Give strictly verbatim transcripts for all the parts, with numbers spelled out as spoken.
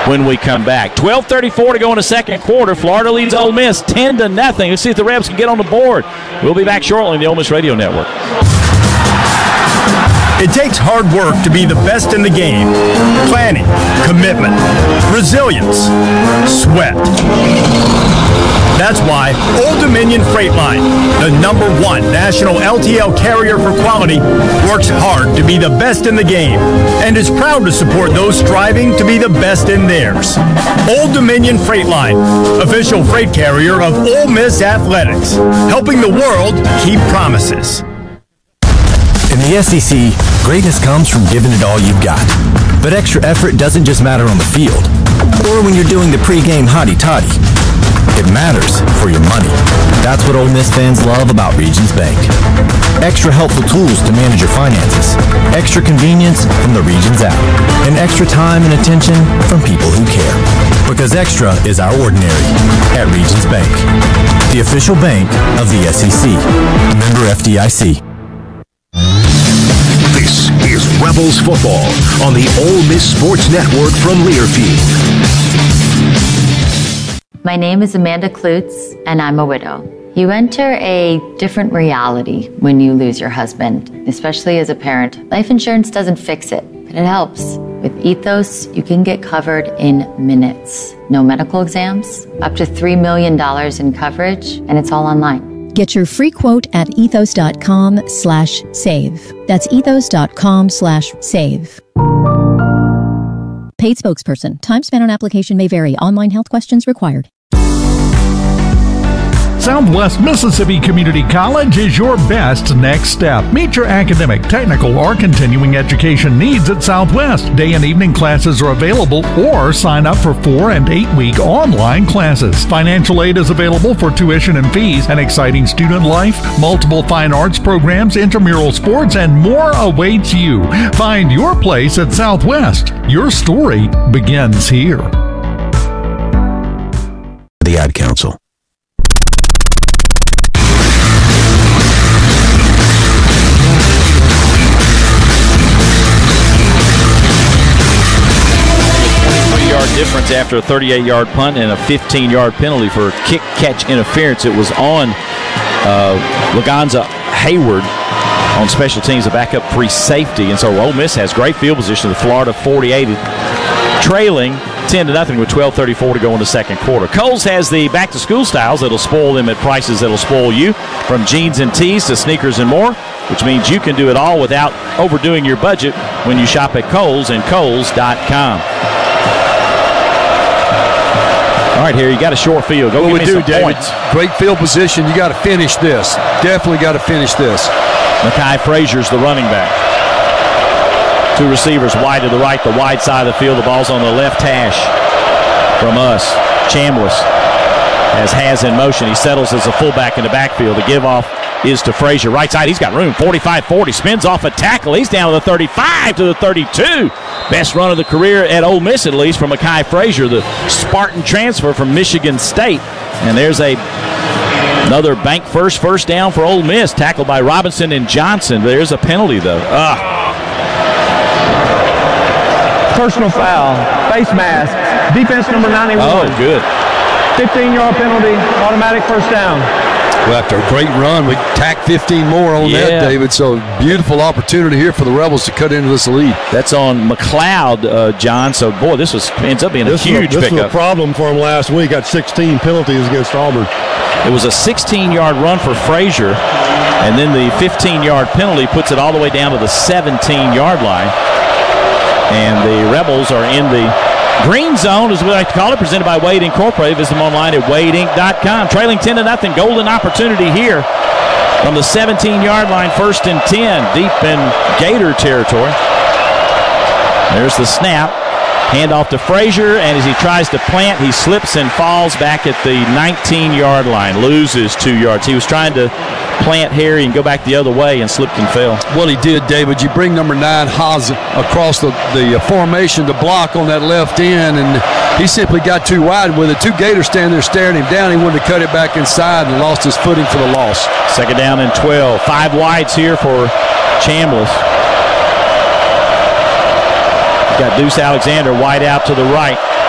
when we come back. twelve thirty-four to go in the second quarter. Florida leads Ole Miss ten to nothing. Let's see if the Rebs can get on the board. We'll be back shortly on the Ole Miss Radio Network. It takes hard work to be the best in the game. Planning, commitment, resilience, sweat. That's why Old Dominion Freight Line, the number one national L T L carrier for quality, works hard to be the best in the game and is proud to support those striving to be the best in theirs. Old Dominion Freight Line, official freight carrier of Ole Miss Athletics, helping the world keep promises. In the S E C, greatness comes from giving it all you've got. But extra effort doesn't just matter on the field, or when you're doing the pregame hotty-toddy. It matters for your money. That's what Ole Miss fans love about Regions Bank. Extra helpful tools to manage your finances, extra convenience from the Regions app, and extra time and attention from people who care. Because extra is our ordinary at Regions Bank, the official bank of the S E C. Member F D I C. This is Rebels football on the Ole Miss Sports Network from Learfield. My name is Amanda Klutz, and I'm a widow. You enter a different reality when you lose your husband, especially as a parent. Life insurance doesn't fix it, but it helps. With Ethos, you can get covered in minutes. No medical exams, up to three million dollars in coverage, and it's all online. Get your free quote at ethos.com slash save. That's ethos.com slash save. Paid spokesperson. Time spent on application may vary. Online health questions required. Southwest Mississippi Community College is your best next step. Meet your academic, technical, or continuing education needs at Southwest. Day and evening classes are available, or sign up for four and eight week online classes. Financial aid is available for tuition and fees, an exciting student life, multiple fine arts programs, intramural sports, and more awaits you. Find your place at Southwest. Your story begins here. The Ad Council. Difference after a thirty-eight yard punt and a fifteen yard penalty for kick catch interference. It was on uh, Laganza Hayward on special teams, a backup free safety, and so Ole Miss has great field position. The Florida forty-eight trailing ten to nothing with twelve thirty-four to go in the second quarter. Kohl's has the back to school styles that'll spoil them at prices that'll spoil you, from jeans and tees to sneakers and more, which means you can do it all without overdoing your budget when you shop at Kohl's and Kohl's dot com. All right, here, you got a short field. Go what give me we some do, David. points. Great field position. You got to finish this. Definitely got to finish this. Makai Frazier's the running back. Two receivers wide to the right, the wide side of the field. The ball's on the left hash from us. Chambliss has Has in motion. He settles as a fullback in the backfield. The give-off is to Frazier. Right side, he's got room. forty-five forty. Spins off a tackle. He's down to the thirty-five to the thirty-two. Best run of the career at Ole Miss, at least, from Makai Frazier, the Spartan transfer from Michigan State. And there's a another bank first first down for Ole Miss. Tackled by Robinson and Johnson. There's a penalty, though. Ugh. Personal foul, face mask, defense number ninety-one. Oh, good. fifteen yard penalty, automatic first down. Well, after a great run, we tack fifteen more on Yeah. that, David. So beautiful opportunity here for the Rebels to cut into this lead. That's on McLeod, uh, John. So, boy, this was ends up being a this huge was a, this pickup. was a problem for him last week. Got sixteen penalties against Auburn. It was a sixteen yard run for Frazier, and then the fifteen yard penalty puts it all the way down to the seventeen yard line. And the Rebels are in the green zone, as we like to call it, presented by Wade Incorporated. Visit them online at wade inc dot com. Trailing ten to nothing. Golden opportunity here from the seventeen yard line, first and ten, deep in Gator territory. There's the snap. Handoff to Frazier, and as he tries to plant, he slips and falls back at the nineteen yard line, loses two yards. He was trying to plant Harry and go back the other way and slipped and fell. Well, he did, David. You bring number nine, Haas, across the, the formation to block on that left end, and he simply got too wide with it. Two Gators standing there staring him down. He wanted to cut it back inside and lost his footing for the loss. Second down and twelve. Five wides here for Chambliss. Got Deuce Alexander wide out to the right.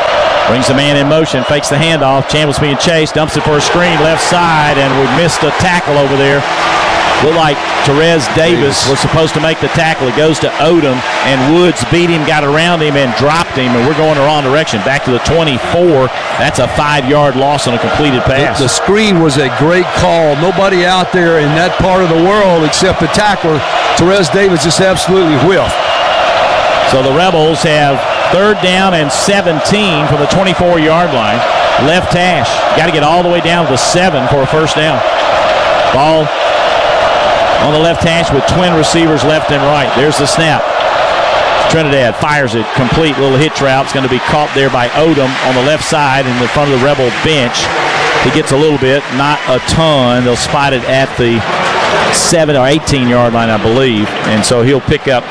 Brings the man in motion, fakes the handoff. Chambliss being chased, dumps it for a screen, left side, and we missed a tackle over there. Looked like Therese Davis was supposed to make the tackle. It goes to Odom, and Woods beat him, got around him, and dropped him, and we're going the wrong direction. Back to the twenty-four. That's a five-yard loss on a completed pass. The, the screen was a great call. Nobody out there in that part of the world except the tackler. Therese Davis just absolutely whiffed. So the Rebels have third down and seventeen from the twenty-four-yard line. Left hash. Got to get all the way down to the seven for a first down. Ball on the left hash with twin receivers left and right. There's the snap. Trinidad fires it complete. Little hitch route. It's going to be caught there by Odom on the left side in the front of the Rebel bench. He gets a little bit, not a ton. They'll spot it at the seven or eighteen-yard line, I believe. And so he'll pick up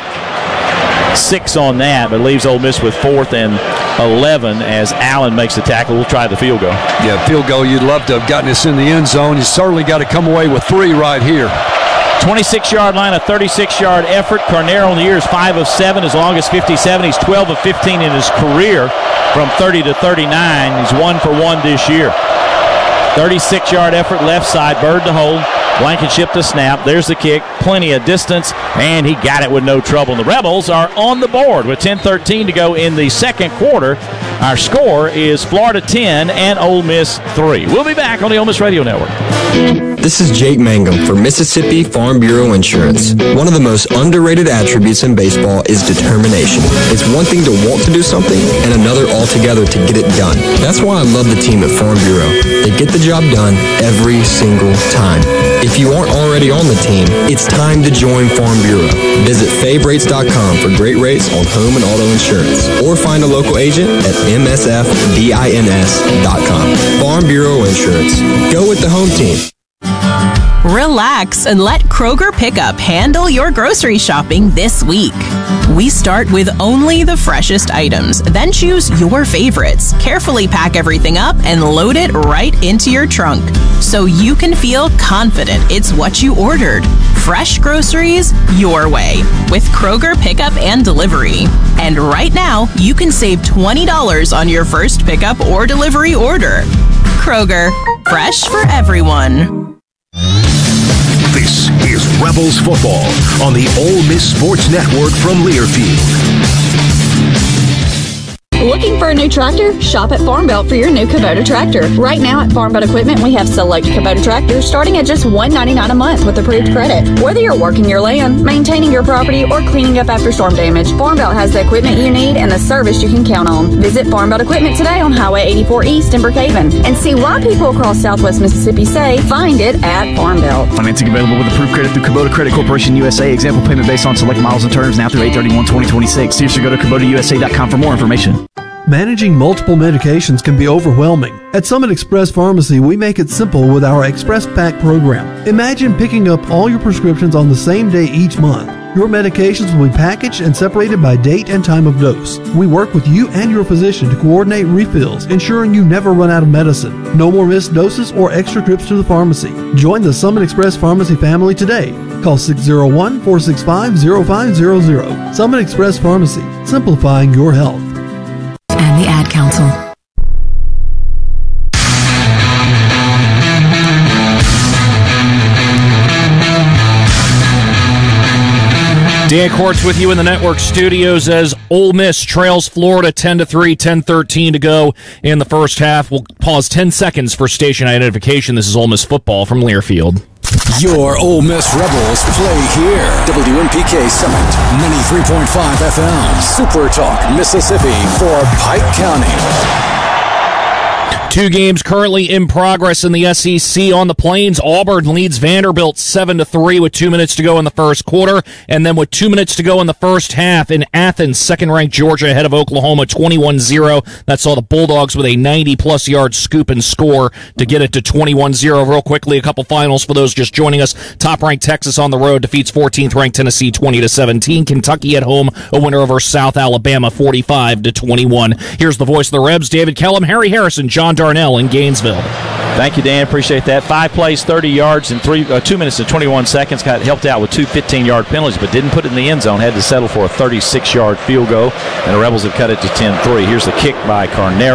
six on that, but leaves Ole Miss with fourth and eleven as Allen makes the tackle. We'll try the field goal. Yeah, field goal. You'd love to have gotten this in the end zone. You certainly got to come away with three right here. twenty-six-yard line, a thirty-six-yard effort. Carnero on the year is five of seven, as long as fifty-seven. He's twelve of fifteen in his career from thirty to thirty-nine. He's one for one this year. thirty-six-yard effort, left side, Bird to hold. Blankenship to snap. There's the kick. Plenty of distance, and he got it with no trouble. And the Rebels are on the board with ten thirteen to go in the second quarter. Our score is Florida ten and Ole Miss three. We'll be back on the Ole Miss Radio Network. This is Jake Mangum for Mississippi Farm Bureau Insurance. One of the most underrated attributes in baseball is determination. It's one thing to want to do something and another altogether to get it done. That's why I love the team at Farm Bureau. They get the job done every single time. If you aren't already on the team, it's time to join Farm Bureau. Visit Fabe Rates dot com for great rates on home and auto insurance, or find a local agent at M S F bins dot com. Farm Bureau Insurance. Go with the home team. Relax and let Kroger Pickup handle your grocery shopping this week. We start with only the freshest items, then choose your favorites, carefully pack everything up, and load it right into your trunk so you can feel confident it's what you ordered. Fresh groceries your way with Kroger Pickup and Delivery. And right now, you can save twenty dollars on your first pickup or delivery order. Kroger, fresh for everyone. This is Rebels football on the Ole Miss Sports Network from Learfield. Looking for a new tractor? Shop at Farm Belt for your new Kubota tractor. Right now at Farm Belt Equipment, we have select Kubota tractors starting at just one hundred ninety-nine dollars a month with approved credit. Whether you're working your land, maintaining your property, or cleaning up after storm damage, Farm Belt has the equipment you need and the service you can count on. Visit Farm Belt Equipment today on Highway eighty-four East in Brookhaven and see why people across Southwest Mississippi say, find it at Farm Belt. Financing available with approved credit through Kubota Credit Corporation U S A. Example payment based on select miles and terms now through eight thirty-one twenty twenty-six. Seriously, go to Kubota U S A dot com for more information. Managing multiple medications can be overwhelming. At Summit Express Pharmacy, we make it simple with our Express Pack program. Imagine picking up all your prescriptions on the same day each month. Your medications will be packaged and separated by date and time of dose. We work with you and your physician to coordinate refills, ensuring you never run out of medicine. No more missed doses or extra trips to the pharmacy. Join the Summit Express Pharmacy family today. Call six oh one, four six five, oh five zero zero. Summit Express Pharmacy, simplifying your health. And the Ad Council. Dan Quartz with you in the network studios as Ole Miss trails Florida ten to three, ten thirteen to go in the first half. We'll pause ten seconds for station identification. This is Ole Miss football from Learfield. Your Ole Miss Rebels play here. W M P K Summit, ninety-three point five F M. Super Talk, Mississippi for Pike County. Two games currently in progress in the S E C on the Plains. Auburn leads Vanderbilt seven to three with two minutes to go in the first quarter. And then with two minutes to go in the first half in Athens, second-ranked Georgia ahead of Oklahoma twenty-one zero. That saw the Bulldogs with a ninety-plus yard scoop and score to get it to twenty-one zero. Real quickly, a couple finals for those just joining us. Top-ranked Texas on the road defeats fourteenth-ranked Tennessee twenty to seventeen. Kentucky at home, a winner over South Alabama forty-five to twenty-one. Here's the voice of the Rebs, David Kellum, Harry Harrison, John Darnell in Gainesville. Thank you, Dan. Appreciate that. Five plays, thirty yards in three, uh, two minutes and twenty-one seconds. Got helped out with two fifteen-yard penalties, but didn't put it in the end zone. Had to settle for a thirty-six yard field goal, and the Rebels have cut it to ten three. Here's the kick by Carnero.